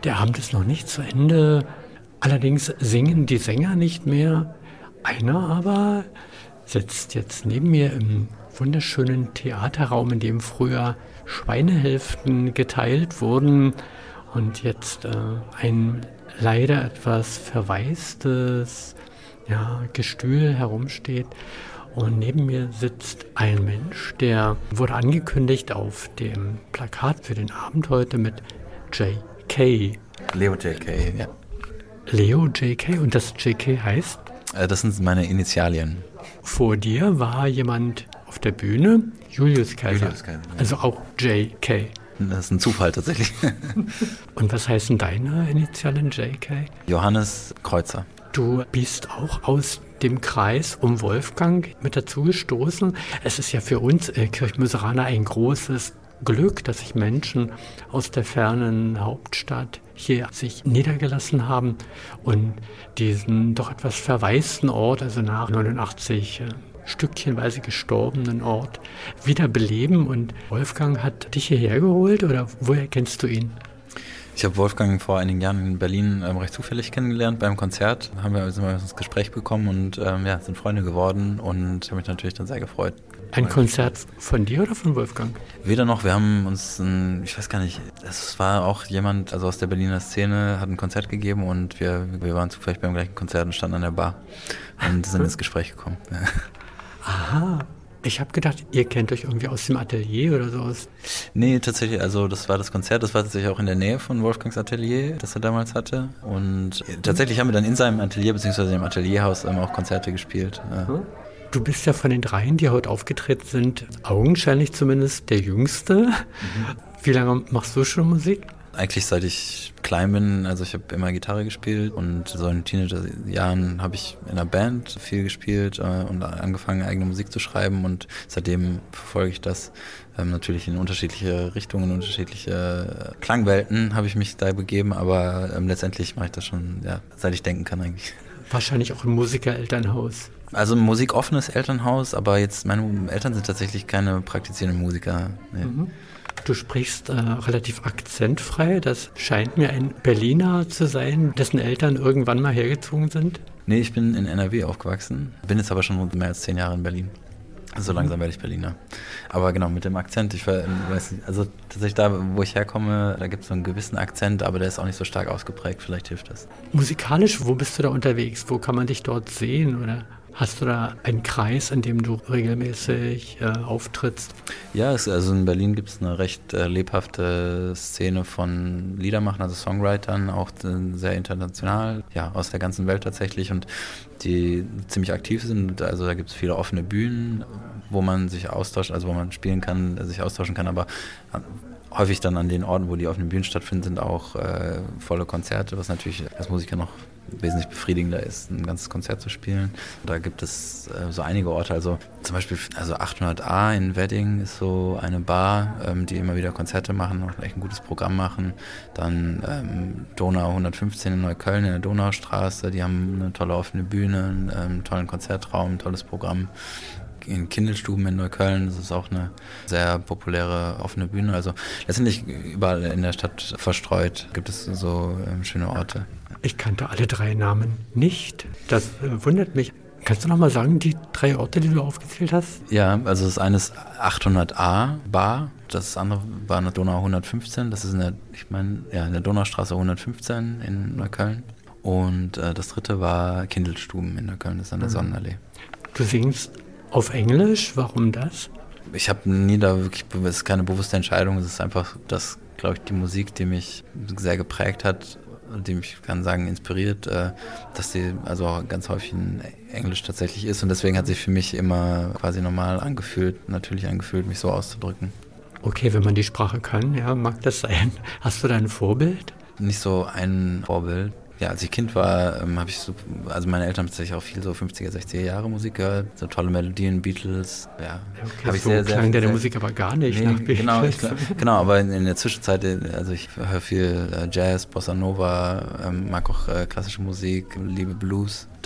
Der Abend ist noch nicht zu Ende. Allerdings singen die Sänger nicht mehr. Einer aber sitzt jetzt neben mir im wunderschönen Theaterraum, in dem früher Schweinehälften geteilt wurden und jetzt ein leider etwas verwaistes Gestühl herumsteht. Und neben mir sitzt ein Mensch, der wurde angekündigt auf dem Plakat für den Abend heute mit J.K. Leo J.K., ja. Leo J.K. Und das J.K. heißt? Das sind meine Initialien. Vor dir war jemand auf der Bühne, Julius Kaiser. Ja. Also auch J.K. Das ist ein Zufall tatsächlich. Und was heißen deine Initialen J.K.? Johannes Kreuzer. Du bist auch aus dem Kreis um Wolfgang mit dazu gestoßen. Es ist ja für uns Kirchmüseraner ein großes Glück, dass sich Menschen aus der fernen Hauptstadt hier sich niedergelassen haben und diesen doch etwas verwaisten Ort, also nach 89 stückchenweise gestorbenen Ort, wieder beleben. Und Wolfgang hat dich hierher geholt oder woher kennst du ihn? Ich habe Wolfgang vor einigen Jahren in Berlin recht zufällig kennengelernt beim Konzert. Sind wir ins Gespräch gekommen und sind Freunde geworden und habe mich natürlich dann sehr gefreut. Ein Konzert von dir oder von Wolfgang? Weder noch, wir haben uns, ich weiß gar nicht, es war auch jemand, also aus der Berliner Szene, hat ein Konzert gegeben und wir waren zufällig beim gleichen Konzert und standen an der Bar und sind ins Gespräch gekommen. Aha. Ich habe gedacht, ihr kennt euch irgendwie aus dem Atelier oder so. Nee, tatsächlich, also das war das Konzert, das war tatsächlich auch in der Nähe von Wolfgangs Atelier, das er damals hatte. Und tatsächlich haben wir dann in seinem Atelier, beziehungsweise im Atelierhaus auch Konzerte gespielt. Du bist ja von den dreien, die heute aufgetreten sind, augenscheinlich zumindest der Jüngste. Mhm. Wie lange machst du schon Musik? Eigentlich seit ich klein bin, also ich habe immer Gitarre gespielt und so in Teenagerjahren habe ich in einer Band viel gespielt und angefangen eigene Musik zu schreiben und seitdem verfolge ich das natürlich in unterschiedliche Richtungen, unterschiedliche Klangwelten habe ich mich da begeben, aber letztendlich mache ich das schon, seit ich denken kann eigentlich. Wahrscheinlich auch im Musikerelternhaus. Also ein musikoffenes Elternhaus, aber jetzt meine Eltern sind tatsächlich keine praktizierenden Musiker. Nee. Mhm. Du sprichst relativ akzentfrei. Das scheint mir ein Berliner zu sein, dessen Eltern irgendwann mal hergezogen sind. Nee, ich bin in NRW aufgewachsen, bin jetzt aber schon mehr als 10 Jahre in Berlin. So langsam werde ich Berliner. Aber genau, mit dem Akzent, ich weiß nicht, also tatsächlich da, wo ich herkomme, da gibt es so einen gewissen Akzent, aber der ist auch nicht so stark ausgeprägt, vielleicht hilft das. Musikalisch, wo bist du da unterwegs? Wo kann man dich dort sehen oder hast du da einen Kreis, in dem du regelmäßig auftrittst? Ja, also in Berlin gibt es eine recht lebhafte Szene von Liedermachern, also Songwritern, auch sehr international, aus der ganzen Welt tatsächlich und die ziemlich aktiv sind. Also da gibt es viele offene Bühnen, wo man sich austauscht, also wo man spielen kann, sich austauschen kann, aber häufig dann an den Orten, wo die offenen Bühnen stattfinden, sind auch volle Konzerte, was natürlich als Musiker noch wesentlich befriedigender ist, ein ganzes Konzert zu spielen. Da gibt es so einige Orte, also zum Beispiel 800a in Wedding ist so eine Bar, die immer wieder Konzerte machen, auch echt ein gutes Programm machen. Dann Donau 115 in Neukölln in der Donaustraße, die haben eine tolle offene Bühne, einen tollen Konzertraum, ein tolles Programm. In Kindelstuben in Neukölln, das ist auch eine sehr populäre offene Bühne. Also letztendlich überall in der Stadt verstreut gibt es so schöne Orte. Ich kannte alle 3 Namen nicht. Das wundert mich. Kannst du noch mal sagen, die 3 Orte, die du aufgezählt hast? Ja, also das eine ist 800a Bar, das andere war eine Donau 115, das ist in der Donaustraße 115 in Neukölln. Und das dritte war Kindelstuben in Neukölln, das ist an der Sonnenallee. Du singst auf Englisch, warum das? Ich habe nie da wirklich, es ist keine bewusste Entscheidung, es ist einfach, glaube ich, die Musik, die mich sehr geprägt hat, die mich, kann sagen, inspiriert, dass sie also auch ganz häufig in Englisch tatsächlich ist und deswegen hat sich für mich immer quasi natürlich angefühlt, mich so auszudrücken. Okay, wenn man die Sprache kann, mag das sein. Hast du da ein Vorbild? Nicht so ein Vorbild. Ja, als ich Kind war, also meine Eltern haben tatsächlich auch viel so 50er, 60er Jahre Musik gehört, so tolle Melodien, Beatles, Okay, so klang deine Musik aber gar nicht nach Beatles. Genau, aber in der Zwischenzeit, also ich höre viel Jazz, Bossa Nova, mag auch klassische Musik, liebe Blues. Das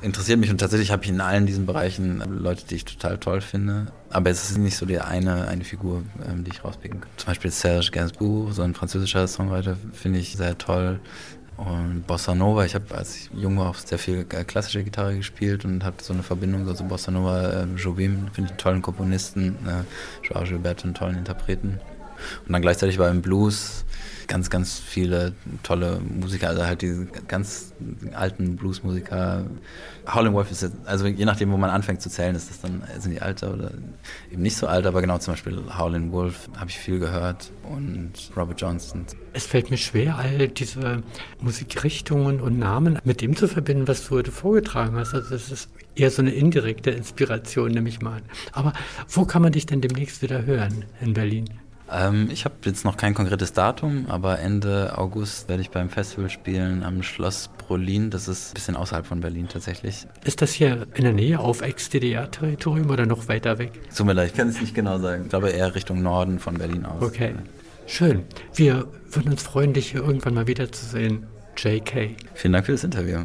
interessiert mich und tatsächlich habe ich in allen diesen Bereichen Leute, die ich total toll finde. Aber es ist nicht so die eine Figur, die ich rauspicken kann. Zum Beispiel Serge Gainsbourg, so ein französischer Songwriter, finde ich sehr toll. Und Bossa Nova, ich habe, als ich jung war, auch sehr viel klassische Gitarre gespielt und habe so eine Verbindung, so Bossa Nova, Jobim, finde ich einen tollen Komponisten, Joao Gilberto, einen tollen Interpreten. Und dann gleichzeitig war im Blues ganz viele tolle Musiker, also halt diese ganz alten Bluesmusiker. Howlin' Wolf ist jetzt, also je nachdem, wo man anfängt zu zählen, ist das dann, sind die älter oder eben nicht so alt, aber genau, zum Beispiel Howlin' Wolf habe ich viel gehört und Robert Johnson. Es fällt mir schwer, all diese Musikrichtungen und Namen mit dem zu verbinden, was du heute vorgetragen hast. Also das ist eher so eine indirekte Inspiration, nehme ich mal an. Aber wo kann man dich denn demnächst wieder hören in Berlin? Ich habe jetzt noch kein konkretes Datum, aber Ende August werde ich beim Festival spielen am Schloss Brolin. Das ist ein bisschen außerhalb von Berlin tatsächlich. Ist das hier in der Nähe auf Ex-DDR-Territorium oder noch weiter weg? Tut mir leid, ich kann es nicht genau sagen. Ich glaube eher Richtung Norden von Berlin aus. Okay, schön. Wir würden uns freuen, dich hier irgendwann mal wiederzusehen. JK. Vielen Dank für das Interview.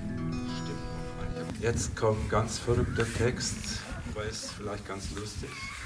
Jetzt kommt ein ganz verrückter Text, aber ist vielleicht ganz lustig.